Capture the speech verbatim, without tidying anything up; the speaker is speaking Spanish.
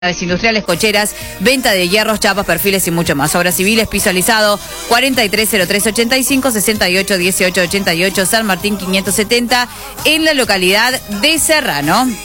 Industriales, cocheras, venta de hierros, chapas, perfiles y mucho más. Obras civiles, piso alisado, cuarenta y tres cero tres ochenta y cinco, sesenta y ocho dieciocho ochenta y ocho, San Martín quinientos setenta, en la localidad de Serrano.